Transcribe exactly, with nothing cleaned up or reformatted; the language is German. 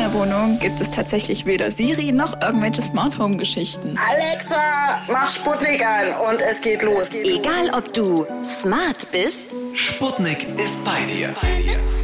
meiner Wohnung gibt es tatsächlich weder Siri noch irgendwelche Smart Home Geschichten. Alexa, mach Sputnik an und es geht los. Egal ob du smart bist, Sputnik ist bei dir.